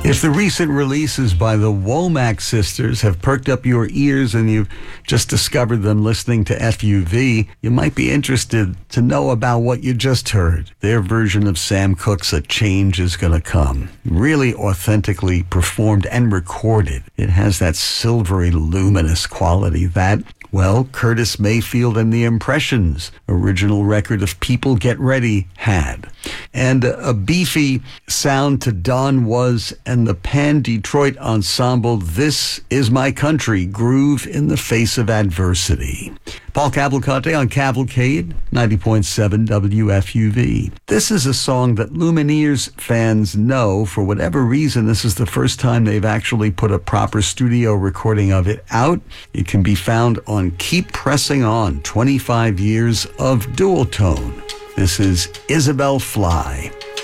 If the recent releases by the Womack sisters have perked up your ears and you've just discovered them listening to FUV, you might be interested to know about what you just heard. Their version of Sam Cooke's A Change Is Gonna Come. Really authentically performed and recorded. It has that silvery, luminous quality that, well, Curtis Mayfield and the Impressions, original record of People Get Ready, had. And a beefy sound to Don Was and the Pan Detroit Ensemble, This Is My Country, Groove in the Face of Adversity. Paul Cavalcante on Cavalcade, 90.7 WFUV. This is a song that Lumineers fans know. For whatever reason, this is the first time they've actually put a proper studio recording of it out. It can be found on Keep Pressing On, 25 years of dual tone. This is Isabel Fly.